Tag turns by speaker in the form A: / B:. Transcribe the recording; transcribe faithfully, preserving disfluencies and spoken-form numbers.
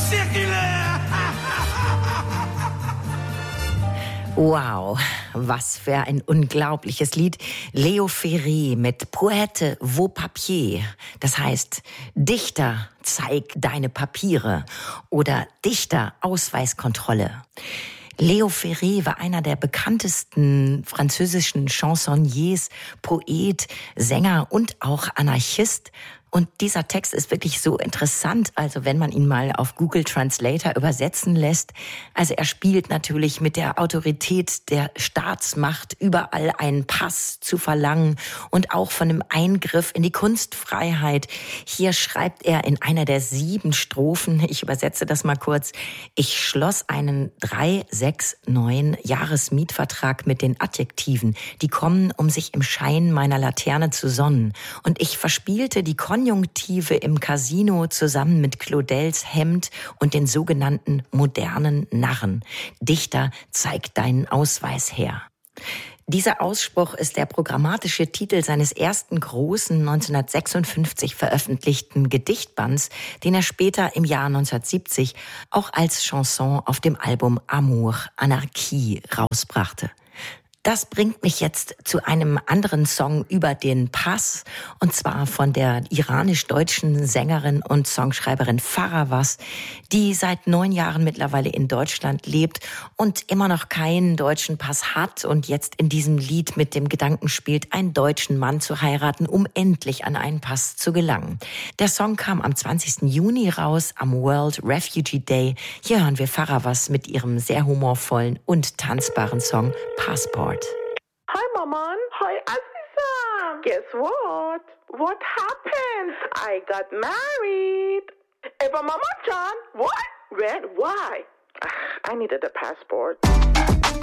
A: circulaire.
B: Wow, was für ein unglaubliches Lied. Leo Ferré mit Poète vos papiers. Das heißt, Dichter, zeig deine Papiere. Oder Dichter, Ausweiskontrolle. Leo Ferré war einer der bekanntesten französischen Chansonniers, Poet, Sänger und auch Anarchist. Und dieser Text ist wirklich so interessant, also wenn man ihn mal auf Google Translator übersetzen lässt. Also er spielt natürlich mit der Autorität der Staatsmacht, überall einen Pass zu verlangen und auch von einem Eingriff in die Kunstfreiheit. Hier schreibt er in einer der sieben Strophen, ich übersetze das mal kurz: Ich schloss einen drei sechs neun Jahresmietvertrag mit den Adjektiven, die kommen, um sich im Schein meiner Laterne zu sonnen. Und ich verspielte die Konjunktive im Casino zusammen mit Claudels Hemd und den sogenannten modernen Narren. Dichter, zeig deinen Ausweis her. Dieser Ausspruch ist der programmatische Titel seines ersten großen neunzehnhundertsechsundfünfzig veröffentlichten Gedichtbands, den er später im Jahr neunzehnhundertsiebzig auch als Chanson auf dem Album Amour, Anarchie rausbrachte. Das bringt mich jetzt zu einem anderen Song über den Pass, und zwar von der iranisch-deutschen Sängerin und Songschreiberin Faravaz, die seit neun Jahren mittlerweile in Deutschland lebt und immer noch keinen deutschen Pass hat und jetzt in diesem Lied mit dem Gedanken spielt, einen deutschen Mann zu heiraten, um endlich an einen Pass zu gelangen. Der Song kam am zwanzigsten Juni raus, am World Refugee Day. Hier hören wir Faravaz mit ihrem sehr humorvollen und tanzbaren Song Passport.
C: Hi, Maman. Hi, Aziza. Guess what? What happened? I got married. Eva Mama Chan. What? When? Why? I needed a passport.